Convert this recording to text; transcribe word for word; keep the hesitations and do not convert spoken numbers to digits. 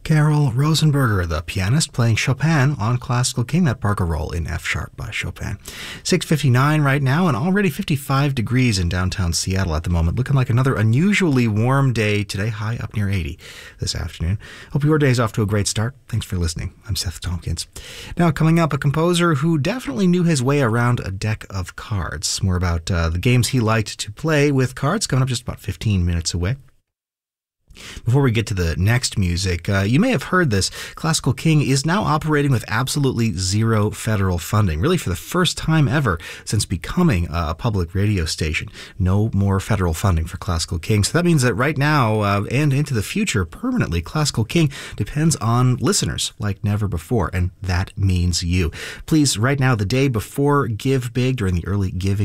Carol Rosenberger, the pianist, playing Chopin on Classical King, that Barca roll in F sharp by Chopin. six fifty-nine right now, and already fifty-five degrees in downtown Seattle at the moment. Looking like another unusually warm day today, high up near eighty this afternoon. Hope your day's off to a great start. Thanks for listening. I'm Seth Tompkins. Now, coming up, a composer who definitely knew his way around a deck of cards. More about uh, the games he liked to play with cards coming up just about fifteen minutes away. Before we get to the next music, uh, you may have heard this. Classical King is now operating with absolutely zero federal funding, really for the first time ever since becoming a public radio station. No more federal funding for Classical King. So that means that right now uh, and into the future, permanently, Classical King depends on listeners like never before, and that means you. Please, right now, the day before Give Big, during the early giving